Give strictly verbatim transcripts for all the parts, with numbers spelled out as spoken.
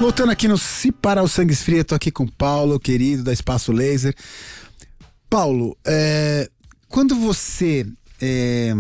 Voltando aqui no Se Para o Sangue Esfria, eu tô aqui com o Paulo, querido, da Espaço Laser. Paulo, é, quando você... É,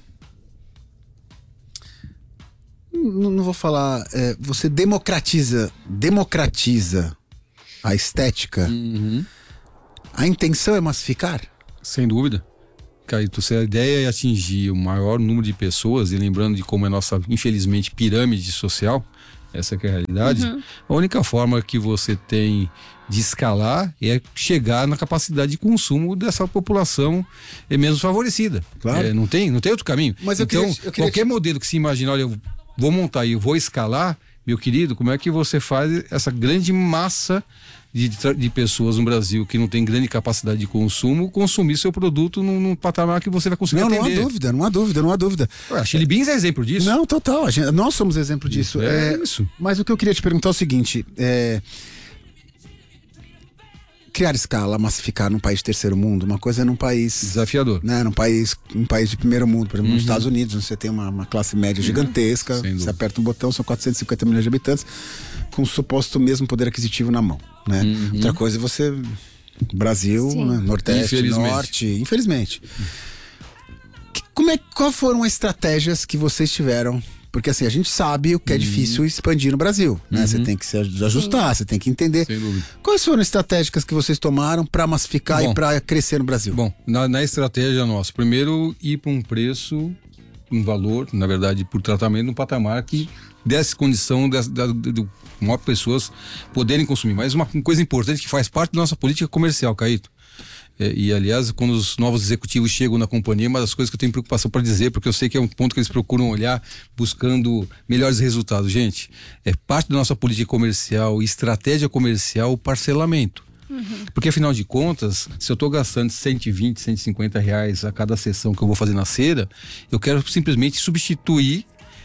não, não vou falar... É, você democratiza, democratiza a estética, uhum. A intenção é massificar? Sem dúvida. Caíto, se a ideia é atingir o maior número de pessoas, e lembrando de como é nossa, infelizmente, pirâmide social, essa que é a realidade, uhum. A única forma que você tem de escalar é chegar na capacidade de consumo dessa população menos favorecida. Claro. É, não tem, não tem outro caminho. Mas eu então, queria, eu queria qualquer te... modelo que se imagine, olha, eu vou montar e eu vou escalar, meu querido, como é que você faz essa grande massa de, de pessoas no Brasil que não tem grande capacidade de consumo, consumir seu produto num, num patamar que você vai conseguir não, atender? Não há dúvida, não há dúvida, não há dúvida. Ué, a Chili Beans é exemplo disso. Não, total, a gente, nós somos exemplo disso. É, é isso. Mas o que eu queria te perguntar é o seguinte, é... criar escala, massificar num país de terceiro mundo, uma coisa é num país... desafiador. Né, num país, um país de primeiro mundo, por exemplo, uhum. nos Estados Unidos, onde você tem uma, uma classe média gigantesca, você aperta um botão, são quatrocentos e cinquenta milhões de habitantes, com o suposto mesmo poder aquisitivo na mão, né? Uhum. Outra coisa é você... Brasil, né, Nordeste, infelizmente. Norte, infelizmente. Como é, qual foram as estratégias que vocês tiveram? Porque assim, a gente sabe o que é uhum. difícil expandir no Brasil, né? Uhum. Você tem que se ajustar, você tem que entender. Sem dúvida. Quais foram as estratégicas que vocês tomaram para massificar Bom, e para crescer no Brasil? Bom, na, na estratégia nossa, primeiro ir para um preço, um valor, na verdade, por tratamento, um patamar que desse condição de, de, de, de maior pessoas poderem consumir. Mas uma coisa importante que faz parte da nossa política comercial, Caíto. É, e aliás, quando os novos executivos chegam na companhia, uma das coisas que eu tenho preocupação para dizer, porque eu sei que é um ponto que eles procuram olhar buscando melhores resultados. Gente, é parte da nossa política comercial, estratégia comercial, o parcelamento. Uhum. Porque afinal de contas, se eu estou gastando cento e vinte, cento e cinquenta reais a cada sessão que eu vou fazer na cera, eu quero simplesmente substituir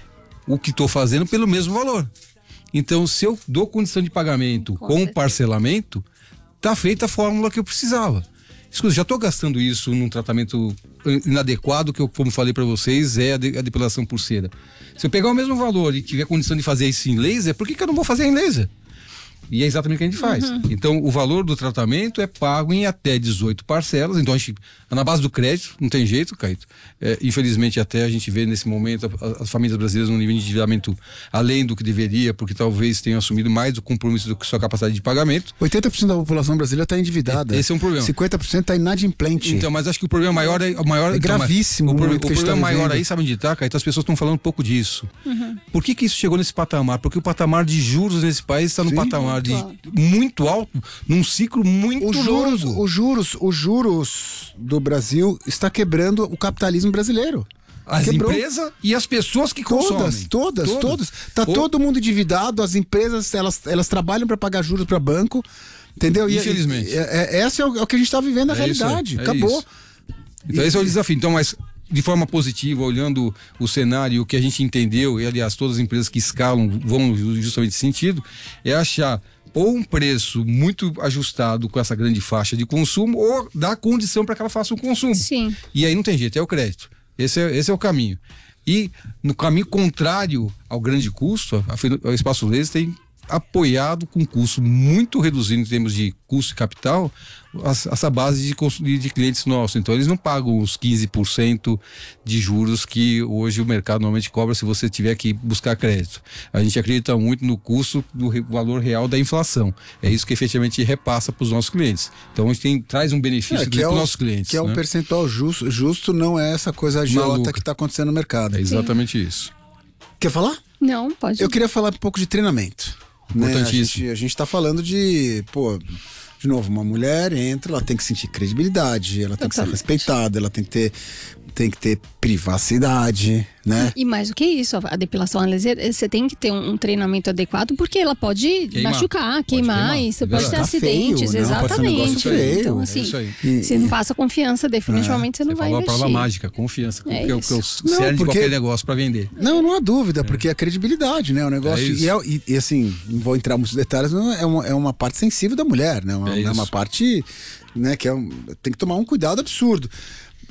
o que estou fazendo pelo mesmo valor. Então, se eu dou condição de pagamento com, com parcelamento, tá feita a fórmula que eu precisava. Escuta, já estou gastando isso num tratamento inadequado, que eu, como falei para vocês, é a, de, a depilação por cera. Se eu pegar o mesmo valor e tiver condição de fazer isso em laser, por que, que eu não vou fazer em laser? E é exatamente o que a gente faz. Uhum. Então, o valor do tratamento é pago em até dezoito parcelas. Então, a gente, na base do crédito, não tem jeito, Caíto. É, infelizmente, até a gente vê nesse momento as famílias brasileiras num nível de endividamento além do que deveria, porque talvez tenham assumido mais o compromisso do que sua capacidade de pagamento. oitenta por cento da população brasileira está endividada. Esse é um problema. cinquenta por cento está inadimplente. Então, mas acho que o problema maior é... O maior, é gravíssimo. Então, o, o, o problema tá maior vivendo. aí, sabe onde está, Caíto? As pessoas estão falando um pouco disso. Uhum. Por que que isso chegou nesse patamar? Porque o patamar de juros nesse país está no Sim, patamar de... Claro. muito alto, num ciclo muito os juros, longo. Os juros, os juros do Brasil está quebrando o capitalismo brasileiro. As Quebrou. empresas e as pessoas que todas, consomem. Todas, todas, todas. Tá Ou... todo mundo endividado, as empresas, elas, elas trabalham para pagar juros para banco, entendeu? Infelizmente. E, é, é, esse é o, é o que a gente está vivendo na é realidade. Aí, é Acabou. Isso. Então e... esse é o desafio. Então, mas de forma positiva, olhando o cenário, o que a gente entendeu, e aliás, todas as empresas que escalam vão justamente nesse sentido, é achar ou um preço muito ajustado com essa grande faixa de consumo, ou dar condição para que ela faça um consumo. Sim. E aí não tem jeito, é o crédito. Esse é, esse é o caminho. E no caminho contrário ao grande custo, a, a Espaço Laser tem apoiado com custo muito reduzido em termos de custo e capital essa base de, de clientes nossos. Então eles não pagam os quinze por cento de juros que hoje o mercado normalmente cobra se você tiver que buscar crédito. A gente acredita muito no custo do valor real da inflação. É isso que efetivamente repassa para os nossos clientes. Então a gente tem, traz um benefício é, para os nossos clientes. Que é né? um percentual justo, justo, não é essa coisa agiota que está acontecendo no mercado. É exatamente Sim. isso. Quer falar? Não, pode. Eu queria falar um pouco de treinamento. Importantíssimo. Né? A gente está falando de, pô, de novo, uma mulher entra, ela tem que sentir credibilidade, ela tem Totalmente. que ser respeitada, ela tem que ter, tem que ter privacidade, né? E mais do que isso, a depilação a laser, você tem que ter um, um treinamento adequado, porque ela pode queimar. machucar, pode queimar, queimar. e você É pode ter tá acidentes, feio, exatamente. Não, feio. Então, É assim, isso aí. E, se não passa confiança, definitivamente é. você não você vai falou investir. a palavra mágica, confiança, É que é o que eu Não, cerne porque... de qualquer negócio para vender. Não, não há dúvida, porque é a credibilidade, né? O negócio. É e, é, e, e assim, não vou entrar muitos detalhes, não é uma, é uma parte sensível da mulher, né? Uma, é, é uma parte, né, que é um, tem que tomar um cuidado absurdo.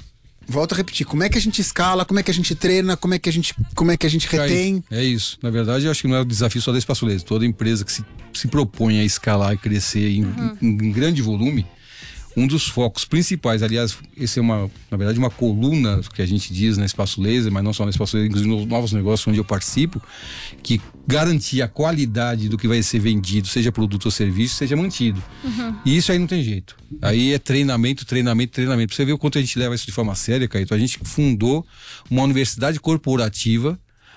volto a repetir, como é que a gente escala, como é que a gente treina, como é que a gente, como é que a gente retém? É isso. Na verdade, eu acho que não é o desafio só da Espaço Laser. Toda empresa que se, se propõe a escalar e crescer em, uhum. em, em grande volume, um dos focos principais, aliás, esse é uma, na verdade, uma coluna que a gente diz na Espaço Laser, mas não só na Espaço Laser, inclusive nos novos negócios onde eu participo, que garantir a qualidade do que vai ser vendido, seja produto ou serviço, seja mantido. Uhum. E isso aí não tem jeito. Aí é treinamento, treinamento, treinamento. Pra você ver o quanto a gente leva isso de forma séria, Caíto. A gente fundou uma universidade corporativa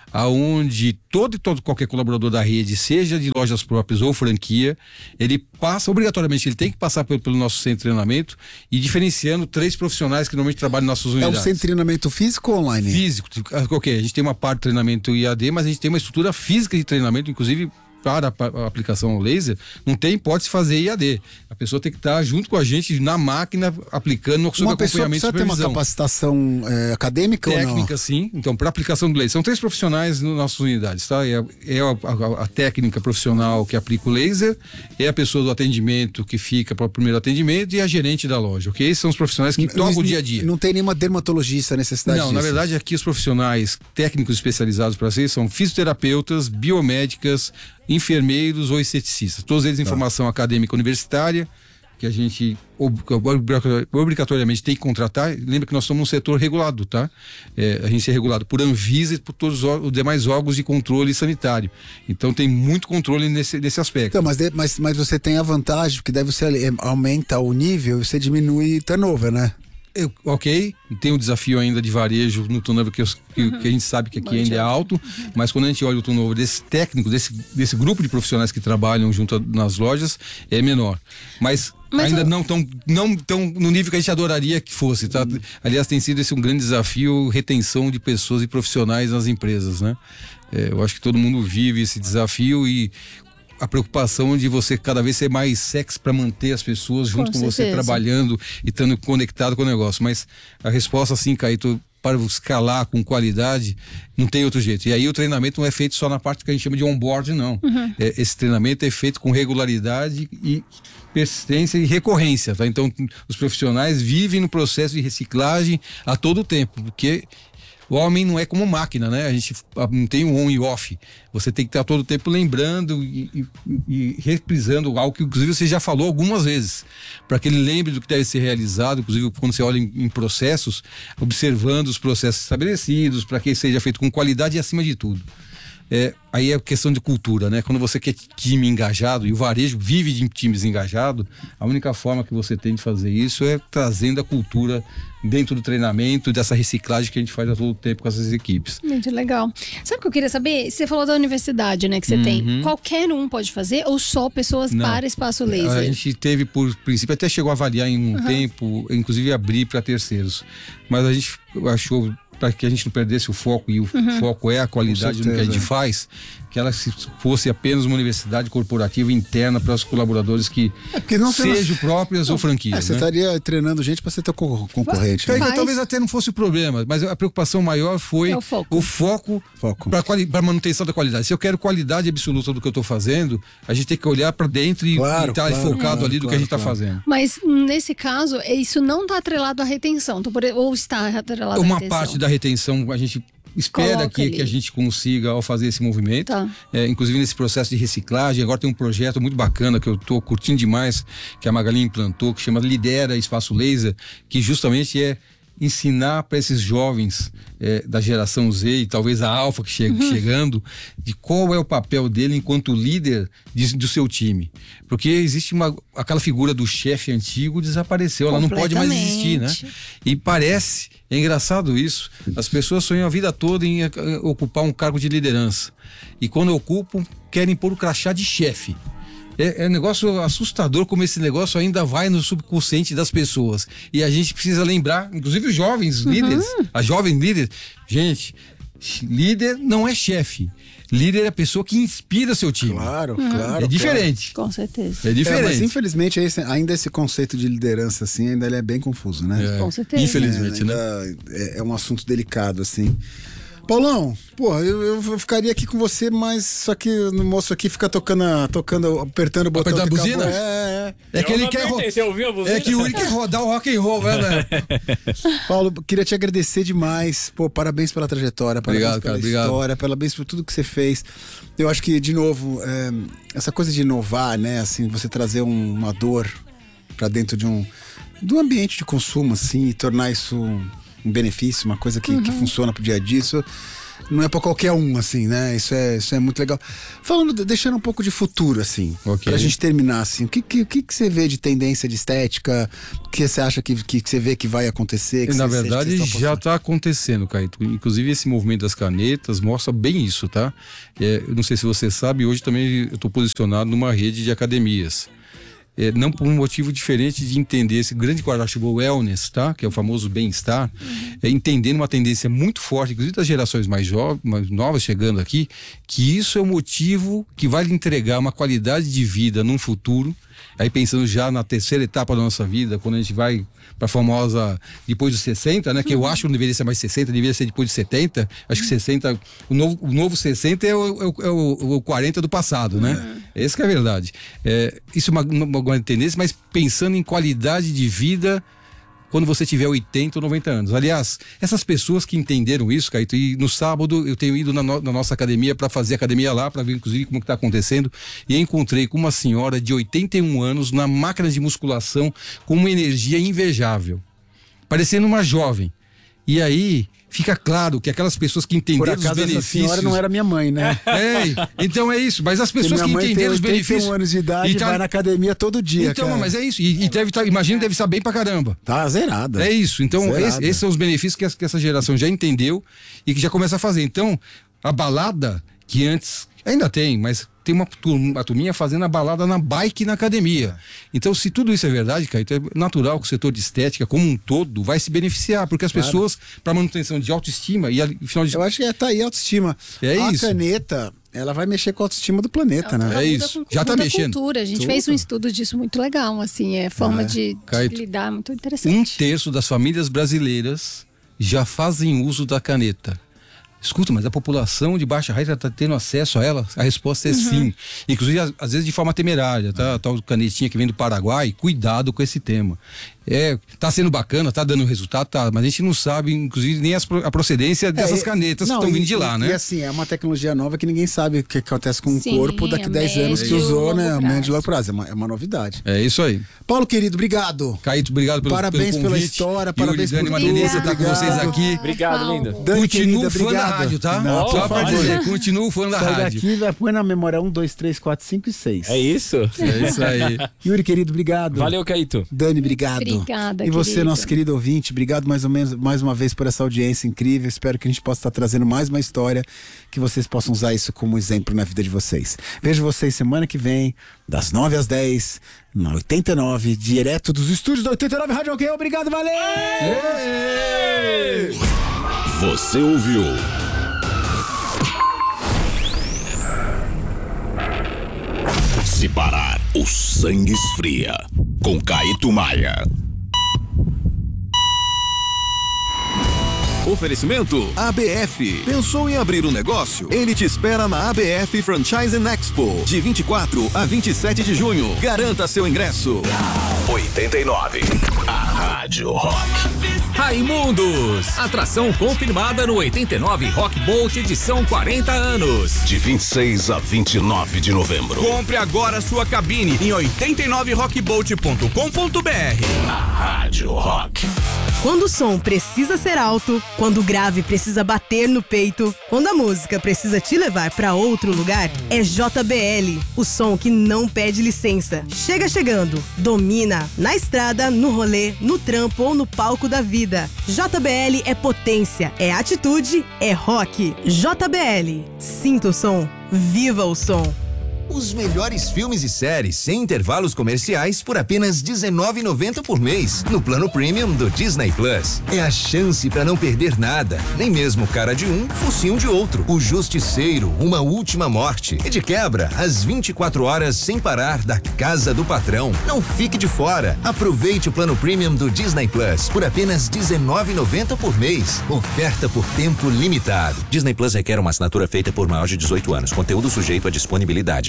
aonde todo e todo qualquer colaborador da rede, seja de lojas próprias ou franquia, ele passa, obrigatoriamente, ele tem que passar pelo, pelo nosso centro de treinamento e diferenciando três profissionais que normalmente trabalham nas nossas unidades. É um centro de treinamento físico ou online? Físico, ok, a gente tem uma parte de treinamento I A D, mas a gente tem uma estrutura física de treinamento, inclusive para a aplicação laser, não tem hipótese de fazer I A D. A pessoa tem que estar junto com a gente na máquina, aplicando sob uma pessoa acompanhamento e supervisão. Uma pessoa precisa ter uma capacitação é, acadêmica técnica, ou não? Técnica, sim. Então, para aplicação do laser. São três profissionais nas nossas unidades, tá? É, é a, a, a técnica profissional que aplica o laser, é a pessoa do atendimento que fica para o primeiro atendimento e a gerente da loja, ok? Esses são os profissionais que tocam o dia a dia. Não tem nenhuma dermatologista necessidade Não, disso. na verdade, aqui os profissionais técnicos especializados para isso são fisioterapeutas, biomédicas, enfermeiros ou esteticistas. Todos eles em tá. formação acadêmica universitária, que a gente obrigatoriamente tem que contratar. Lembra que nós somos um setor regulado, tá? É, a gente é regulado por Anvisa e por todos os demais órgãos de controle sanitário. Então tem muito controle nesse, nesse aspecto. Então, mas, de, mas, mas você tem a vantagem, porque daí você aumenta o nível e você diminui turnover, né? Eu, ok, tem um desafio ainda de varejo no turnover que, eu, que, uhum. que a gente sabe que aqui ainda é alto, uhum. mas quando a gente olha o turnover desse técnico, desse, desse grupo de profissionais que trabalham junto a, nas lojas, é menor. Mas, mas ainda eu... não tão, não tão no nível que a gente adoraria que fosse, tá? Uhum. Aliás, tem sido esse um grande desafio, retenção de pessoas e profissionais nas empresas, né? É, eu acho que todo mundo vive esse desafio e a preocupação de você cada vez ser mais sexy para manter as pessoas junto com, com você, trabalhando e estando conectado com o negócio. Mas a resposta, assim, Caíto, para escalar com qualidade, não tem outro jeito. E aí o treinamento não é feito só na parte que a gente chama de onboard, não. Uhum. É, esse treinamento é feito com regularidade e persistência e recorrência, tá? Então, os profissionais vivem no processo de reciclagem a todo tempo, porque o homem não é como máquina, né? A gente não tem um on e off. Você tem que estar todo o tempo lembrando e, e, e reprisando algo que, inclusive, você já falou algumas vezes, para que ele lembre do que deve ser realizado, inclusive quando você olha em, em processos, observando os processos estabelecidos, para que seja feito com qualidade e acima de tudo. É, aí é questão de cultura, né? Quando você quer time engajado, e o varejo vive de times engajados, a única forma que você tem de fazer isso é trazendo a cultura dentro do treinamento, dessa reciclagem que a gente faz a todo tempo com essas equipes. Muito legal. Sabe o que eu queria saber? Você falou da universidade, né, que você uhum. tem. Qualquer um pode fazer ou só pessoas Não. para Espaço Laser? A gente teve, por princípio, até chegou a avaliar em um uhum. tempo, inclusive abrir para terceiros. Mas a gente achou, para que a gente não perdesse o foco, e o uhum. foco é a qualidade do que a gente faz, que ela se fosse apenas uma universidade corporativa interna para os colaboradores que é não sejam próprias não, ou franquias. É, você né? estaria treinando gente para ser teu concorrente. Né? Talvez até não fosse o problema, mas a preocupação maior foi é o foco, o foco, foco. para a manutenção da qualidade. Se eu quero qualidade absoluta do que eu estou fazendo, a gente tem que olhar para dentro e claro, estar claro, focado claro, ali do claro, que a gente está claro. fazendo. Mas nesse caso, isso não está atrelado à retenção, ou está atrelado Uma à retenção? Uma parte da retenção a gente espera que, que a gente consiga ao fazer esse movimento, tá. é, inclusive nesse processo de reciclagem. Agora tem um projeto muito bacana que eu estou curtindo demais, que a Magali implantou, que chama Lidera Espaço Laser, que justamente é ensinar para esses jovens é, da geração Z e talvez a Alfa que chega uhum. chegando, de qual é o papel dele enquanto líder de, do seu time, porque existe uma, aquela figura do chefe antigo desapareceu, ela não pode mais existir, né? E parece, é engraçado isso, as pessoas sonham a vida toda em ocupar um cargo de liderança e quando ocupam querem pôr o crachá de chefe. É, é um negócio assustador como esse negócio ainda vai no subconsciente das pessoas. E a gente precisa lembrar, inclusive os jovens uhum. líderes, as jovens líderes. Gente, líder não é chefe. Líder é a pessoa que inspira seu time. Claro, uhum. claro. É diferente. Claro. Com certeza. É diferente. É, mas infelizmente ainda esse conceito de liderança assim, ainda ele é bem confuso, né? É. Com certeza. Infelizmente, é, né? É, é um assunto delicado, assim. Paulão, pô, eu, eu ficaria aqui com você, mas só que o moço aqui fica tocando, tocando apertando o botão. Apertando a buzina? É, É que eu ele quer rodar. Você ouviu a buzina? É que o Yuri quer rodar o rock and roll, né? Paulo, queria te agradecer demais. Pô, parabéns pela trajetória, parabéns obrigado, pela cara, história, obrigado. parabéns por tudo que você fez. Eu acho que, de novo, é, essa coisa de inovar, né? Assim, você trazer um, uma dor pra dentro de um, de um ambiente de consumo, assim, e tornar isso um benefício, uma coisa que, uhum. que funciona pro dia a dia, isso não é pra qualquer um, assim, né? Isso é, isso é muito legal. Falando, deixando um pouco de futuro, assim, okay. pra gente terminar, assim, o que, que, que, que você vê de tendência de estética? O que você acha que, que, que você vê que vai acontecer? Que Na você, verdade, que já tá acontecendo, Caíto. Inclusive, esse movimento das canetas mostra bem isso, tá? É, eu não sei se você sabe, hoje também eu tô posicionado numa rede de academias. É, não por um motivo diferente de entender esse grande guarda-chuva wellness, tá? Que é o famoso bem-estar, uhum. é, entendendo uma tendência muito forte, inclusive das gerações mais jovens, mais novas chegando aqui, que isso é o motivo que vai lhe entregar uma qualidade de vida num futuro. Aí pensando já na terceira etapa da nossa vida, quando a gente vai para a famosa depois dos sessenta, né? Que eu acho que não deveria ser mais sessenta, deveria ser depois de setenta. Acho que sessenta, o novo, o novo sessenta é o, é o, é o, o quarenta do passado, né? Uhum. Essa que é a verdade. É, isso é uma, uma, uma tendência, mas pensando em qualidade de vida quando você tiver oitenta ou noventa anos. Aliás, essas pessoas que entenderam isso, Caíto, e no sábado eu tenho ido na, no, na nossa academia para fazer academia lá, para ver inclusive como que tá acontecendo, e encontrei com uma senhora de oitenta e um anos na máquina de musculação com uma energia invejável, parecendo uma jovem. E aí fica claro que aquelas pessoas que entenderam os benefícios... Por acaso essa senhora não era minha mãe, né? É, então é isso. Mas as pessoas que entenderam os benefícios... oitenta e um anos de idade e tá... vai na academia todo dia, Então, cara. mas é isso. E, e deve tá, imagina, deve estar bem pra caramba. Tá zerada. É isso. Então, esse, esses são os benefícios que, que essa geração já entendeu e que já começa a fazer. Então, a balada que antes... Ainda tem, mas tem uma, uma turminha fazendo a balada na bike na academia. Então, se tudo isso é verdade, Caíto, é natural que o setor de estética, como um todo, vai se beneficiar, porque as claro. pessoas, para manutenção de autoestima e final de... Eu acho que é, tá aí a autoestima. É a isso. A caneta, ela vai mexer com a autoestima do planeta, ela, né? ela é isso. Com, Já tá mexendo. Cultura. A gente Tudo. fez um estudo disso muito legal, assim, é forma é. de, de lidar muito interessante. Um terço das famílias brasileiras já fazem uso da caneta. Escuta, mas a população de baixa renda está tendo acesso a ela? A resposta é uhum. sim. Inclusive, às vezes de forma temerária, tá? A tal canetinha que vem do Paraguai, cuidado com esse tema. É, tá sendo bacana, tá dando resultado, tá, mas a gente não sabe, inclusive, nem as, a procedência dessas é, canetas não, que estão vindo de lá, e, né? E assim, é uma tecnologia nova que ninguém sabe o que acontece com Sim, o corpo daqui a dez anos que é usou, né? A médio de longo prazo. É uma, é uma novidade. É isso aí. Paulo, querido, obrigado. Caíto, obrigado pelo, parabéns pelo convite. Pela história, e parabéns Dani, por tudo. Uma delícia estar com vocês aqui. Obrigado, linda. Dani, Continuo fã obrigado. da rádio, tá? Não, Só pra dizer, continuo fã da Sai rádio. daqui, vai pôr na memória um, dois, três, quatro, cinco e seis. É isso? É isso aí. Yuri, querido, obrigado. Valeu, Caíto. Dani, obrigado. Obrigada, E você, querido. nosso querido ouvinte, obrigado mais, ou menos, mais uma vez por essa audiência incrível. Espero que a gente possa estar trazendo mais uma história, que vocês possam usar isso como exemplo na vida de vocês. Vejo vocês semana que vem, das nove às dez, na oitenta e nove, direto dos estúdios da oitenta e nove Rádio OK. Obrigado, valeu! Ei! Você ouviu? Se parar, o sangue esfria. Com Caíto Maia. Oferecimento A B F. Pensou em abrir um negócio? Ele te espera na A B F Franchising Expo, de vinte e quatro a vinte e sete de junho. Garanta seu ingresso. oitenta e nove. A Rádio Rock. Raimundos, atração confirmada no oitenta e nove Rock Bolt edição quarenta anos. De vinte e seis a vinte e nove de novembro. Compre agora sua cabine em oitenta e nove rock bolt ponto com ponto b r. A Rádio Rock. Quando o som precisa ser alto, quando o grave precisa bater no peito, quando a música precisa te levar para outro lugar, é J B L, o som que não pede licença. Chega chegando, domina, na estrada, no rolê, no trampo ou no palco da vida. J B L é potência, é atitude, é rock. J B L, sinta o som, viva o som. Os melhores filmes e séries sem intervalos comerciais por apenas dezenove reais e noventa centavos por mês no plano premium do Disney Plus. É a chance para não perder nada, nem mesmo cara de um, focinho de outro. O Justiceiro, Uma Última Morte e de quebra, as vinte e quatro horas sem parar da Casa do Patrão. Não fique de fora. Aproveite o plano premium do Disney Plus por apenas dezenove reais e noventa centavos por mês. Oferta por tempo limitado. Disney Plus requer uma assinatura feita por maior de dezoito anos. Conteúdo sujeito à disponibilidade.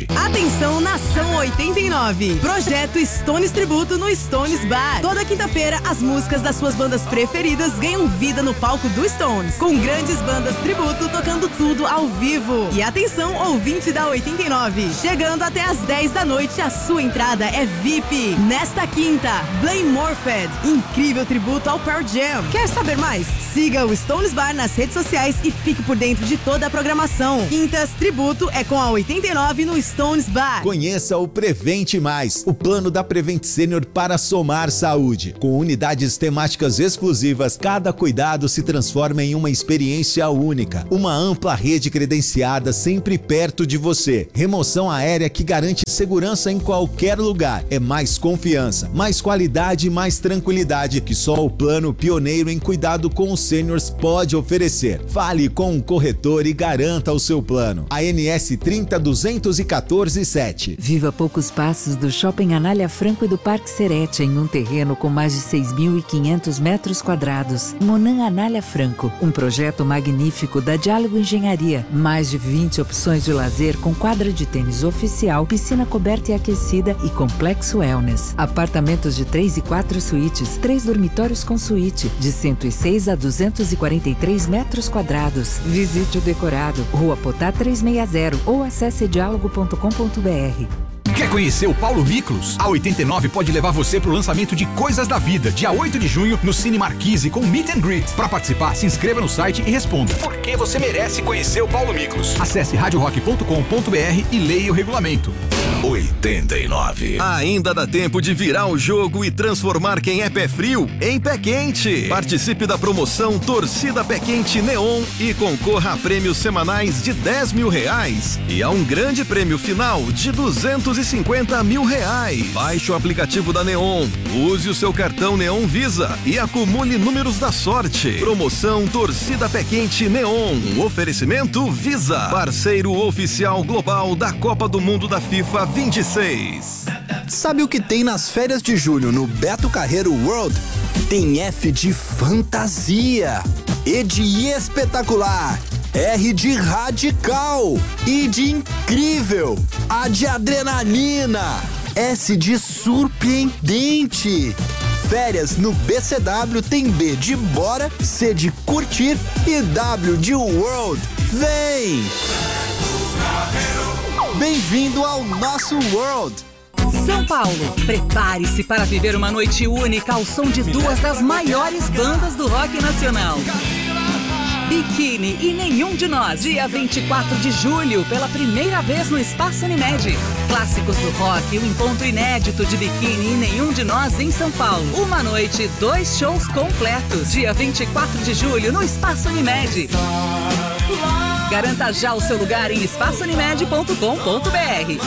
Unimed. Atenção, Nação oitenta e nove. Projeto Stones Tributo no Stones Bar. Toda quinta-feira, as músicas das suas bandas preferidas ganham vida no palco do Stones. Com grandes bandas tributo tocando tudo ao vivo. E atenção, ouvinte da oitenta e nove. Chegando até às dez da noite, a sua entrada é V I P. Nesta quinta, Blame Morphed. Incrível tributo ao Pearl Jam. Quer saber mais? Siga o Stones Bar nas redes sociais e fique por dentro de toda a programação. Quintas Tributo é com a oitenta e nove no Stones Bar. Conheça o Prevente Mais, o plano da Prevent Senior para somar saúde. Com unidades temáticas exclusivas, cada cuidado se transforma em uma experiência única. Uma ampla rede credenciada sempre perto de você. Remoção aérea que garante segurança em qualquer lugar. É mais confiança, mais qualidade e mais tranquilidade que só o plano pioneiro em cuidado com os sêniors pode oferecer. Fale com um corretor e garanta o seu plano. A N S trinta duzentos e quatorze sete. Viva poucos passos do Shopping Anália Franco e do Parque Serete em um terreno com mais de seis mil e quinhentos metros quadrados. Monan Anália Franco, um projeto magnífico da Diálogo Engenharia. Mais de vinte opções de lazer com quadra de tênis oficial, piscina coberta e aquecida e complexo wellness. Apartamentos de três e quatro suítes, três dormitórios com suíte, de cento e seis a duzentos e quarenta e três metros quadrados. Visite o decorado, Rua Potá trezentos e sessenta ou acesse diálogo ponto com ponto br. Quer conhecer o Paulo Miklos? A oitenta e nove pode levar você pro lançamento de Coisas da Vida, dia oito de junho, no Cine Marquise, com Meet and Greet. Para participar, se inscreva no site e responda: por que você merece conhecer o Paulo Miklos? Acesse rádio rock ponto com ponto br e leia o regulamento. oitenta e nove. Ainda dá tempo de virar o jogo e transformar quem é pé frio em pé quente. Participe da promoção Torcida Pé Quente Neon e concorra a prêmios semanais de dez mil reais e a um grande prêmio final de duzentos e cinquenta mil reais. Baixe o aplicativo da Neon, use o seu cartão Neon Visa e acumule números da sorte. Promoção Torcida Pé Quente Neon. Um oferecimento Visa, parceiro oficial global da Copa do Mundo da FIFA vinte e seis. Sabe o que tem nas férias de julho no Beto Carreiro World? Tem F de fantasia, E de espetacular, R de radical, I de incrível, A de adrenalina, S de surpreendente. Férias no B C W tem B de bora, C de curtir e W de world. Vem! Bem-vindo ao nosso World! São Paulo, prepare-se para viver uma noite única ao som de duas das maiores bandas do rock nacional. Biquíni e Nenhum de Nós, dia vinte e quatro de julho, pela primeira vez no Espaço Unimed. Clássicos do rock, um encontro inédito de Biquíni e Nenhum de Nós em São Paulo. Uma noite, dois shows completos, dia vinte e quatro de julho, no Espaço Unimed. Garanta já o seu lugar em espaço unimed ponto com ponto br.